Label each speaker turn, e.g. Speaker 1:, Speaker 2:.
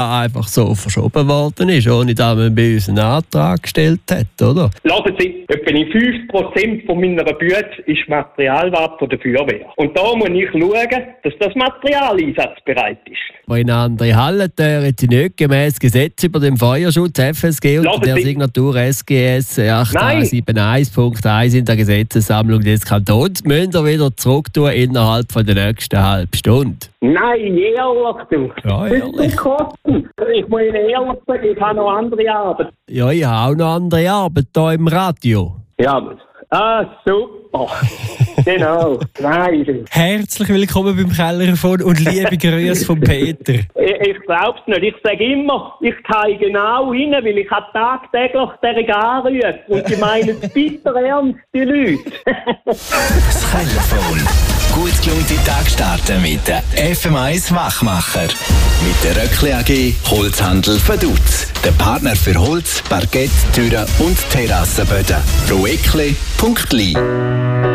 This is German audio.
Speaker 1: einfach so verschoben worden ist, ohne dass man bei uns einen Antrag gestellt hat, oder?
Speaker 2: Hören Sie, etwa in 5% von meiner Büte ist Materialware von der Feuerwehr. Und da muss ich schauen, dass das Material einsatzbereit ist.
Speaker 1: Aber in andere Hallen tören sie nicht gemäß Gesetz über den Feuerschutz FSG unter der Signatur SGS 8871.1 in der Gesetzessammlung des Kantons müssen wir wieder zurücktun innerhalb von der nächsten halben Stunde.
Speaker 2: Nein, ehrlich, du.
Speaker 1: Ja, ehrlich.
Speaker 2: Ich muss Ihnen ehrlich sagen, ich habe noch andere Arbeit.
Speaker 1: Ja, ich habe auch noch andere Arbeit hier im Radio.
Speaker 2: Ja, super. Genau. Nein.
Speaker 3: Herzlich willkommen beim Kellerfon und liebe Grüße von Peter.
Speaker 2: Ich glaube es nicht. Ich sage immer, ich gehe genau rein, weil ich tagtäglich den anrufe. Und die meinen es bitter ernst, die Leute.
Speaker 4: Das Kellerfon. Gut gelaunte Tag starten mit der FM1 Wachmacher. Mit der Röckli AG Holzhandel Vaduz. Der Partner für Holz, Parkett, Türen und Terrassenböden. proekli.li